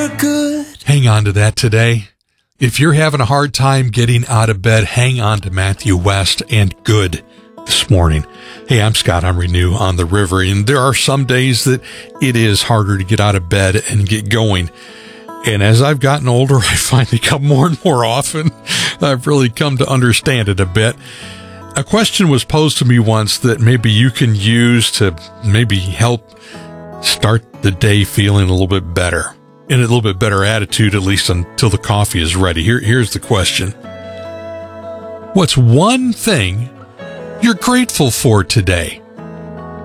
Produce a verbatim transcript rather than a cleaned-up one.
good. Hang on to that today. If you're having a hard time getting out of bed, hang on to Matthew West and good this morning. Hey, I'm Scott. I'm Renew on the River, and there are some days that it is harder to get out of bed and get going. And as I've gotten older, I find they come more and more often. I've really come to understand it a bit. A question was posed to me once that maybe you can use to maybe help start the day feeling a little bit better, in a little bit better attitude, at least until the coffee is ready. Here, here's the question. What's one thing you're grateful for today?